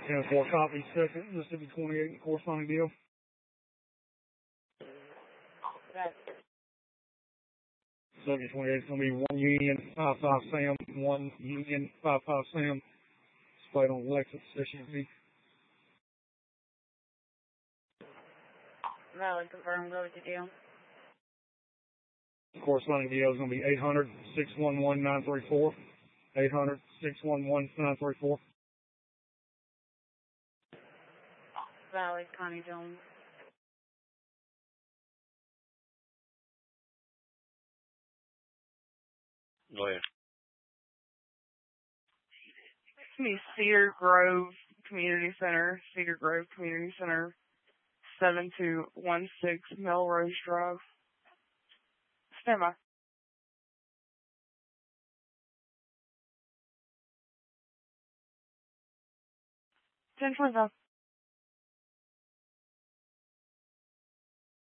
10-4 copy, second, Mississippi 28, corresponding deal. Mississippi 28 is going to be 1 Union 55 Sam, 1 Union 55 Sam, displayed on Lexus SUV. Valley, confirm, go with the deal. Corresponding deal is going to be 800-611-934. 800-611-934. Valley, Connie Jones. Go ahead. It's me, Cedar Grove Community Center, 7216 Melrose Drive. Stand by. 10-25.